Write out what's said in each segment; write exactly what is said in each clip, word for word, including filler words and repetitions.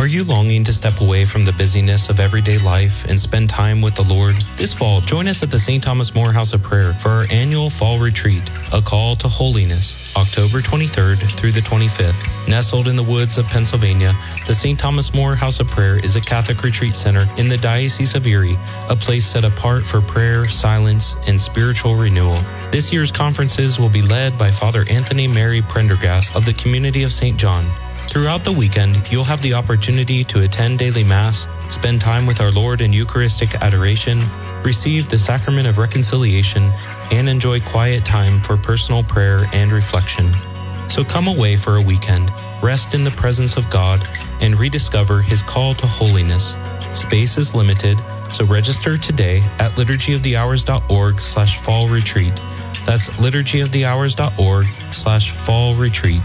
you longing to step away from the busyness of everyday life and spend time with the Lord? This fall, join us at the Saint Thomas More House of Prayer for our annual fall retreat, A Call to Holiness, October twenty-third through the twenty-fifth. Nestled in the woods of Pennsylvania, the Saint Thomas More House of Prayer is a Catholic retreat center in the Diocese of Erie, a place set apart for prayer, silence, and spiritual renewal. This year's conferences will be led by Father Anthony Mary Prendergast of the Community of Saint John. Throughout the weekend, you'll have the opportunity to attend daily Mass, spend time with our Lord in Eucharistic adoration, receive the Sacrament of Reconciliation, and enjoy quiet time for personal prayer and reflection. So come away for a weekend, rest in the presence of God, and rediscover His call to holiness. Space is limited, so register today at liturgyofthehours.org slash fall retreat. That's liturgyofthehours.org slash fall retreat.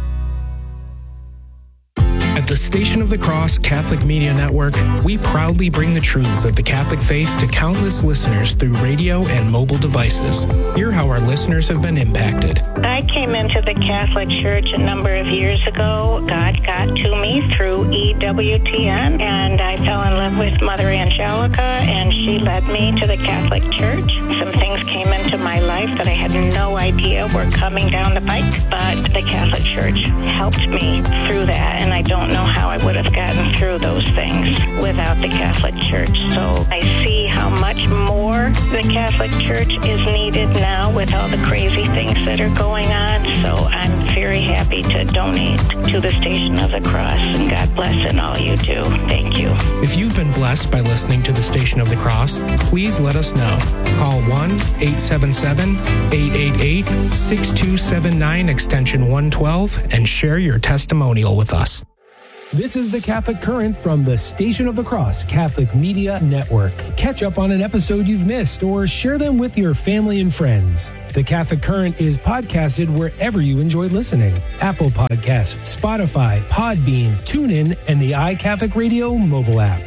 At the Station of the Cross Catholic Media Network, we proudly bring the truths of the Catholic faith to countless listeners through radio and mobile devices. Hear how our listeners have been impacted. I came into the Catholic Church a number of years ago. God got to me through E W T N, and I fell in love with Mother Angelica, and she led me to the Catholic Church. Some things came into my life that I had no idea were coming down the pike, but the Catholic Church helped me through that, and I don't know how I would have gotten through those things without the Catholic Church. So I see how much more the Catholic Church is needed now with all the crazy things that are going on. So I'm very happy to donate to the Station of the Cross, and God bless in all you do. Thank you. If you've been blessed by listening to the Station of the Cross, please let us know. Call one eight seven seven, eight eight eight, six two seven nine extension one twelve and share your testimonial with us. This is the Catholic Current from the Station of the Cross Catholic Media Network. Catch up on an episode you've missed or share them with your family and friends. The Catholic Current is podcasted wherever you enjoy listening. Apple Podcasts, Spotify, Podbean, TuneIn, and the iCatholic Radio mobile app.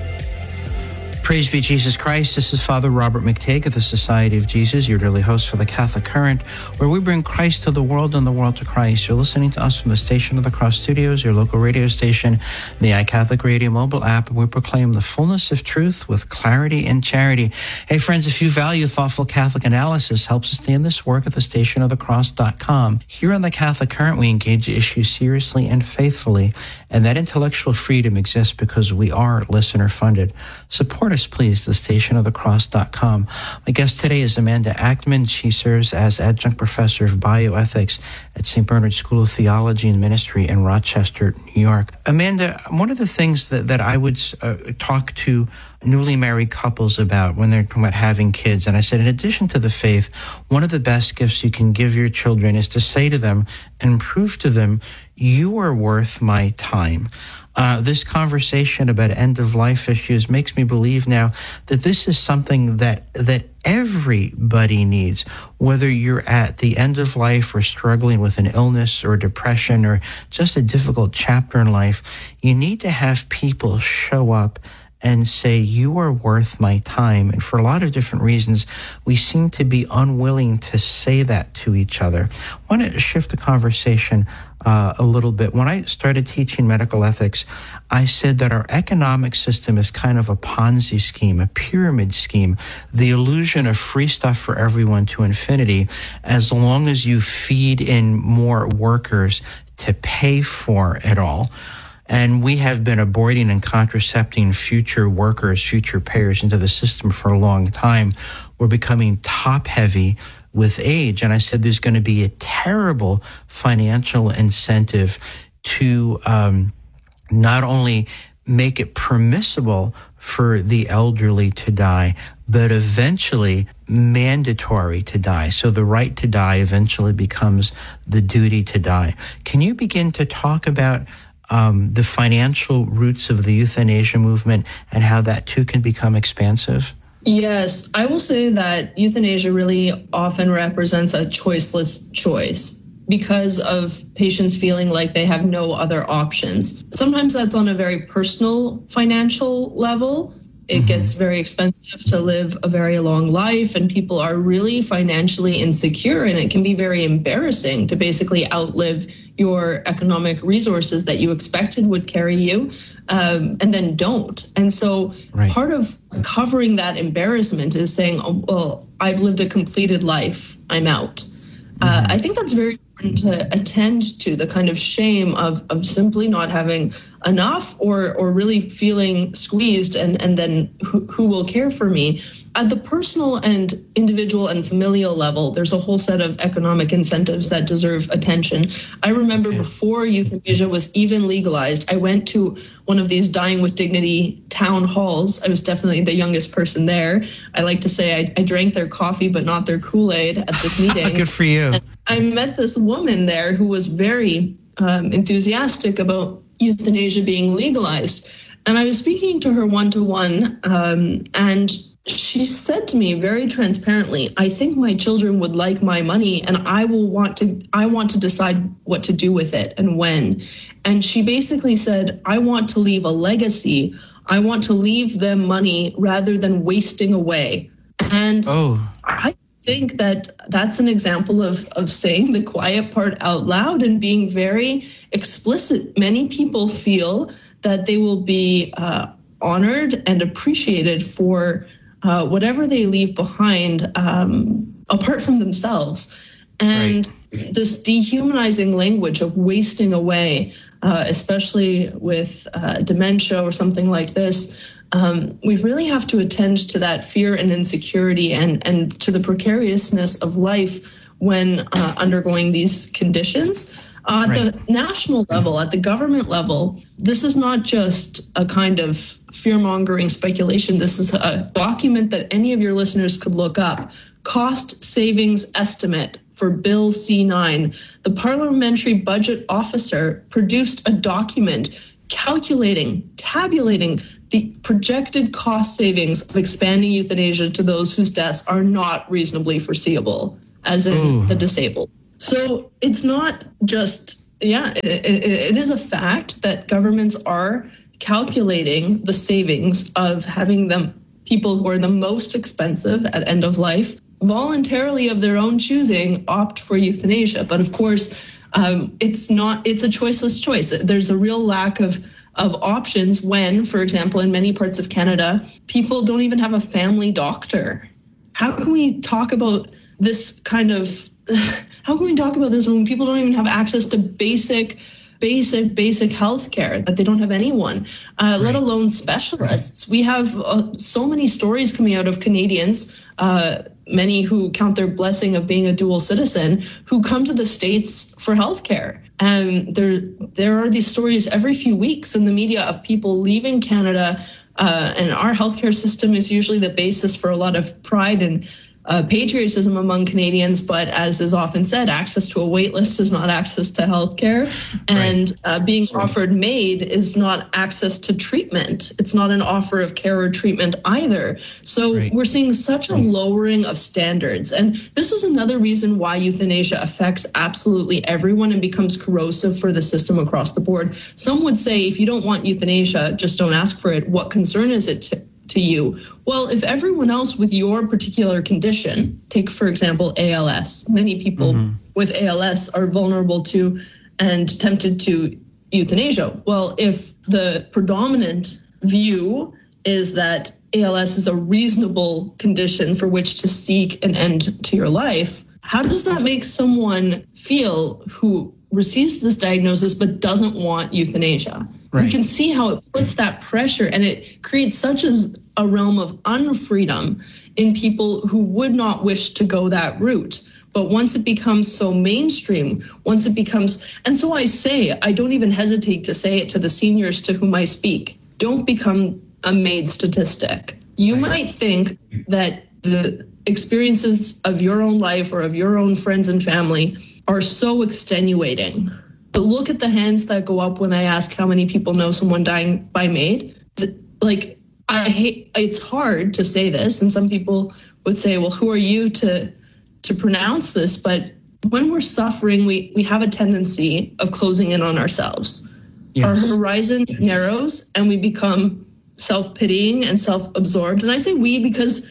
Praise be Jesus Christ. This is Father Robert McTague of the Society of Jesus, your daily host for the Catholic Current, where we bring Christ to the world and the world to Christ. You're listening to us from the Station of the Cross Studios, your local radio station, the iCatholic Radio mobile app, and we proclaim the fullness of truth with clarity and charity. Hey, friends, if you value thoughtful Catholic analysis, help sustain this work at the station of the cross dot com. Here on the Catholic Current, we engage issues seriously and faithfully, and that intellectual freedom exists because we are listener-funded. Support us, please, the station of the cross dot com. My guest today is Amanda Ackman. She serves as adjunct professor of bioethics at Saint Bernard School of Theology and Ministry in Rochester, New York. Amanda, one of the things that, that I would uh, talk to newly married couples about when they're talking about having kids, and I said, in addition to the faith, one of the best gifts you can give your children is to say to them and prove to them, you are worth my time. Uh, this conversation about end-of-life issues makes me believe now that this is something that that everybody needs, whether you're at the end of life or struggling with an illness or depression or just a difficult chapter in life. You need to have people show up and say, you are worth my time. And for a lot of different reasons, we seem to be unwilling to say that to each other. I want to shift the conversation uh, a little bit. When I started teaching medical ethics, I said that our economic system is kind of a Ponzi scheme, a pyramid scheme, the illusion of free stuff for everyone to infinity, as long as you feed in more workers to pay for it all. And we have been aborting and contracepting future workers, future payers into the system for a long time. We're becoming top-heavy with age. And I said there's going to be a terrible financial incentive to um, not only make it permissible for the elderly to die, but eventually mandatory to die. So the right to die eventually becomes the duty to die. Can you begin to talk about Um, the financial roots of the euthanasia movement and how that too can become expansive? Yes, I will say that euthanasia really often represents a choiceless choice because of patients feeling like they have no other options. Sometimes that's on a very personal financial level. It mm-hmm. gets very expensive to live a very long life, and people are really financially insecure, and it can be very embarrassing to basically outlive your economic resources that you expected would carry you, um, and then don't. And so right. part of covering that embarrassment is saying, oh, well, I've lived a completed life, I'm out. Mm-hmm. Uh, I think that's very important to attend to, the kind of shame of, of simply not having enough or or really feeling squeezed, and, and then who, who will care for me? At the personal and individual and familial level, there's a whole set of economic incentives that deserve attention. I remember okay. before euthanasia was even legalized, I went to one of these Dying with Dignity town halls. I was definitely the youngest person there. I like to say I, I drank their coffee, but not their Kool-Aid at this meeting. Good for you. And I met this woman there who was very um, enthusiastic about euthanasia being legalized. And I was speaking to her one-to-one, um, and she said to me very transparently, I think my children would like my money, and I will want to, I want to decide what to do with it and when. And she basically said, I want to leave a legacy. I want to leave them money rather than wasting away. And oh. I think that that's an example of, of saying the quiet part out loud and being very explicit. Many people feel that they will be uh, honored and appreciated for Uh, whatever they leave behind, um, apart from themselves. And right. this dehumanizing language of wasting away, uh, especially with uh, dementia or something like this, um, we really have to attend to that fear and insecurity and, and to the precariousness of life when uh, undergoing these conditions. Uh, at right. the national level, at the government level, this is not just a kind of fear-mongering speculation. This is a document that any of your listeners could look up. Cost savings estimate for Bill C nine. The Parliamentary Budget Officer produced a document calculating, tabulating the projected cost savings of expanding euthanasia to those whose deaths are not reasonably foreseeable, as in Ooh. the disabled. So it's not just, yeah, it, it, it is a fact that governments are calculating the savings of having them, people who are the most expensive at end of life, voluntarily of their own choosing, opt for euthanasia. But of course, um, it's not, it's a choiceless choice. There's a real lack of of options when, for example, in many parts of Canada, people don't even have a family doctor. How can we talk about this kind of How can we talk about this when people don't even have access to basic, basic, basic health care, that they don't have anyone, uh, right. let alone specialists? Right. We have uh, so many stories coming out of Canadians, uh, many who count their blessing of being a dual citizen, who come to the States for health care. And there, there are these stories every few weeks in the media of people leaving Canada, uh, and our healthcare system is usually the basis for a lot of pride and Uh, patriotism among Canadians, but as is often said, access to a wait list is not access to healthcare, and right. uh, being right. offered MAID is not access to treatment. It's not an offer of care or treatment either. So right. we're seeing such a lowering of standards, and this is another reason why euthanasia affects absolutely everyone and becomes corrosive for the system across the board. Some would say, if you don't want euthanasia, just don't ask for it. What concern is it to to you? Well, if everyone else with your particular condition, take, for example, A L S, many people mm-hmm. with A L S are vulnerable to and tempted to euthanasia. Well, if the predominant view is that A L S is a reasonable condition for which to seek an end to your life, how does that make someone feel who receives this diagnosis but doesn't want euthanasia? Right. You can see how it puts that pressure, and it creates such as a realm of unfreedom in people who would not wish to go that route. But once it becomes so mainstream, once it becomes, and so I say, I don't even hesitate to say it to the seniors to whom I speak, don't become a MAID statistic. You right. might think that the experiences of your own life or of your own friends and family are so extenuating. But look at the hands that go up when I ask how many people know someone dying by MAID. Like, I hate, it's hard to say this, and some people would say, well, who are you to to pronounce this? But when we're suffering, we, we have a tendency of closing in on ourselves. Yes. Our horizon narrows, and we become self-pitying and self-absorbed. And I say we because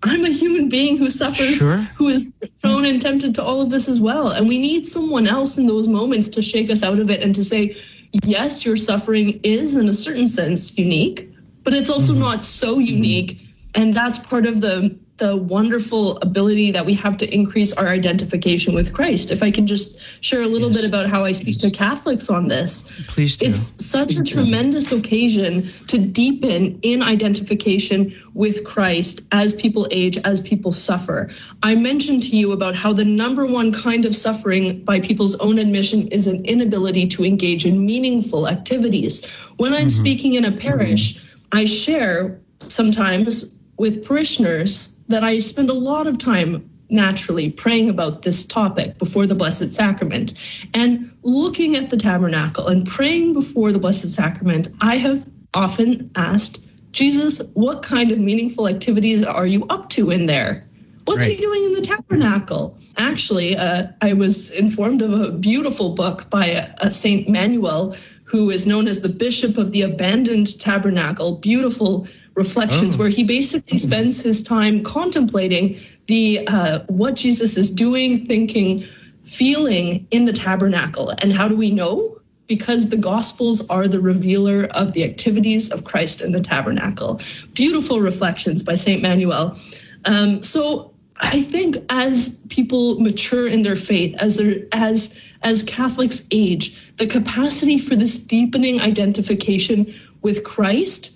I'm a human being who suffers, Sure. who is prone and tempted to all of this as well. And we need someone else in those moments to shake us out of it and to say, yes, your suffering is in a certain sense unique, but it's also mm-hmm. not so unique. And that's part of the the wonderful ability that we have to increase our identification with Christ. If I can just share a little yes. bit about how I speak to Catholics on this. Please do. It's such a tremendous occasion to deepen in identification with Christ as people age, as people suffer. I mentioned to you about how the number one kind of suffering, by people's own admission, is an inability to engage in meaningful activities. When I'm mm-hmm. speaking in a parish, mm-hmm. I share sometimes with parishioners that I spend a lot of time naturally praying about this topic before the Blessed Sacrament. And looking at the tabernacle and praying before the Blessed Sacrament, I have often asked, Jesus, what kind of meaningful activities are you up to in there? What's right. he doing in the tabernacle? Actually, uh, I was informed of a beautiful book by a, a Saint Manuel, who is known as the Bishop of the Abandoned Tabernacle. Beautiful reflections, oh. where he basically spends his time contemplating the uh, what Jesus is doing, thinking, feeling in the tabernacle. And how do we know? Because the Gospels are the revealer of the activities of Christ in the tabernacle. Beautiful reflections by Saint Manuel. Um, so I think as people mature in their faith, as they're, as as Catholics age, the capacity for this deepening identification with Christ,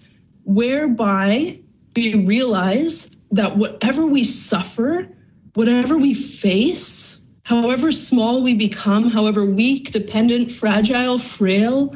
whereby we realize that whatever we suffer, whatever we face, however small we become, however weak, dependent, fragile, frail,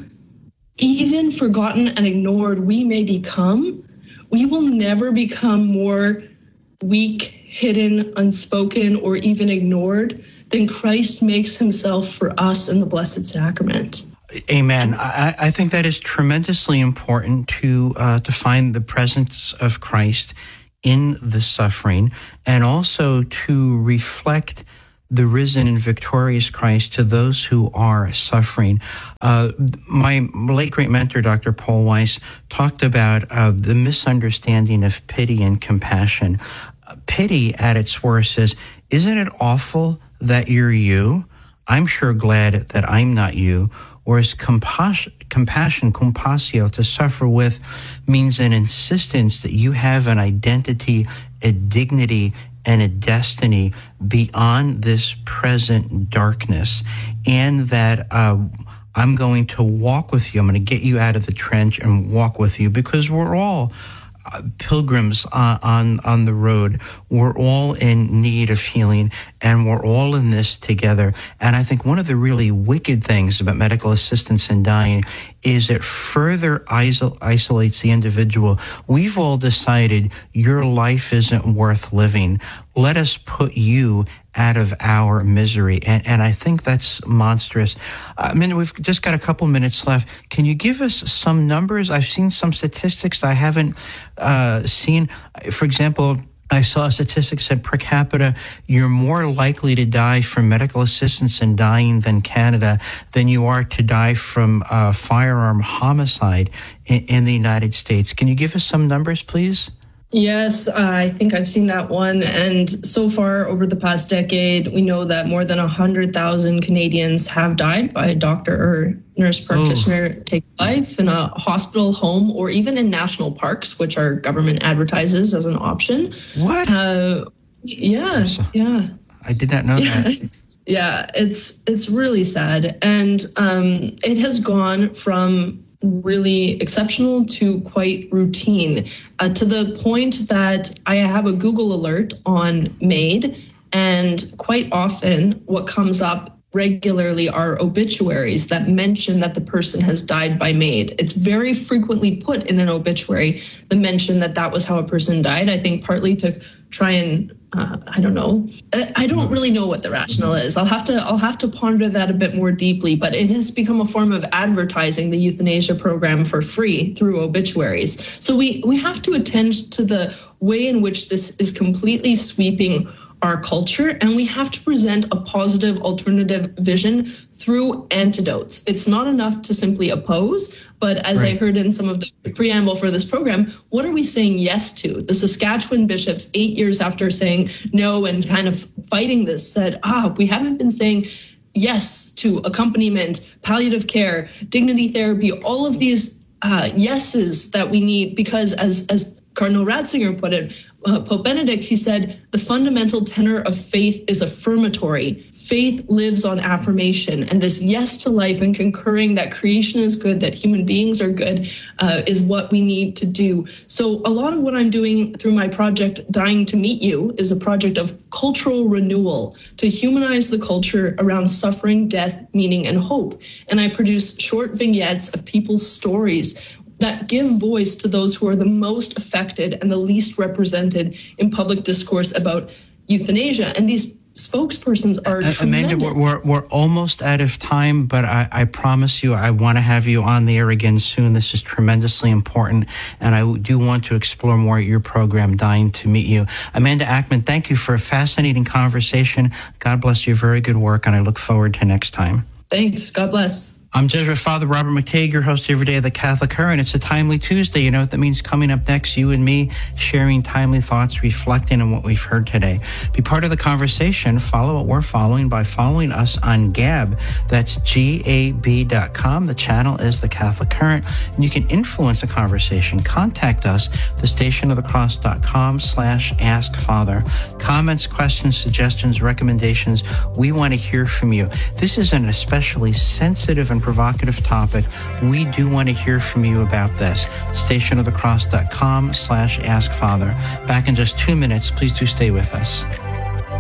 even forgotten and ignored we may become, we will never become more weak, hidden, unspoken, or even ignored than Christ makes himself for us in the Blessed Sacrament. Amen. I, I think that is tremendously important to uh, to find the presence of Christ in the suffering, and also to reflect the risen and victorious Christ to those who are suffering. Uh, my late great mentor, Doctor Paul Weiss, talked about uh, the misunderstanding of pity and compassion. Uh, pity at its worst is, isn't it awful that you're you? I'm sure glad that I'm not you. Whereas compassion, compassion, compassio, to suffer with, means an insistence that you have an identity, a dignity, and a destiny beyond this present darkness, and that uh, I'm going to walk with you. I'm going to get you out of the trench and walk with you, because we're all uh, pilgrims uh, on on the road. We're all in need of healing, and we're all in this together. And I think one of the really wicked things about medical assistance in dying is it further isol- isolates the individual. We've all decided your life isn't worth living. Let us put you out of our misery. And, and I think that's monstrous. I mean, we've just got a couple minutes left. Can you give us some numbers? I've seen some statistics I haven't uh, seen. For example, I saw a statistic that said per capita, you're more likely to die from medical assistance in dying than Canada than you are to die from uh, firearm homicide in, in the United States. Can you give us some numbers, please? Yes, uh, I think I've seen that one. And so far over the past decade, we know that more than one hundred thousand Canadians have died by a doctor or nurse practitioner oh. take life in a hospital, home, or even in national parks, which our government advertises as an option. What? Uh, yeah, so, yeah. I did not know yeah, that. It's, yeah, it's it's really sad. And um, it has gone from really exceptional to quite routine, uh, to the point that I have a Google alert on MAID, and quite often what comes up regularly are obituaries that mention that the person has died by MAID. It's very frequently put in an obituary, the mention that that was how a person died, I think partly to try and Uh, I don't know. I don't really know what the rationale is. I'll have to I'll have to ponder that a bit more deeply, but it has become a form of advertising the euthanasia program for free through obituaries. So we, we have to attend to the way in which this is completely sweeping our culture, and we have to present a positive alternative vision through antidotes. It's not enough to simply oppose, but as right. I heard in some of the preamble for this program, what are we saying yes to? The Saskatchewan bishops, eight years after saying no and kind of fighting this, said, ah, we haven't been saying yes to accompaniment, palliative care, dignity therapy, all of these uh, yeses that we need, because as, as Cardinal Ratzinger put it, uh, Pope Benedict, he said, the fundamental tenor of faith is affirmatory. Faith lives on affirmation, and this yes to life and concurring that creation is good, that human beings are good, uh, is what we need to do. So a lot of what I'm doing through my project, Dying to Meet You, is a project of cultural renewal to humanize the culture around suffering, death, meaning, and hope. And I produce short vignettes of people's stories that give voice to those who are the most affected and the least represented in public discourse about euthanasia. And these spokespersons are uh, tremendous. Amanda, we're, we're, we're almost out of time, but I, I promise you I want to have you on the air again soon. This is tremendously important, and I do want to explore more at your program, Dying to Meet You. Amanda Ackman, thank you for a fascinating conversation. God bless you. Very good work, and I look forward to next time. Thanks. God bless. I'm Jesuit Father Robert McTague, your host every day of the Catholic Current. It's a timely Tuesday. You know what that means? Coming up next, you and me sharing timely thoughts, reflecting on what we've heard today. Be part of the conversation. Follow what we're following by following us on Gab. That's G A B dot com. The channel is the Catholic Current, and you can influence the conversation. Contact us, the station of the cross dot com slash ask father. Comments, questions, suggestions, recommendations. We want to hear from you. This is an especially sensitive and provocative topic. We do want to hear from you about this. station of the cross dot com slash ask father. Back in just two minutes. Please do stay with us.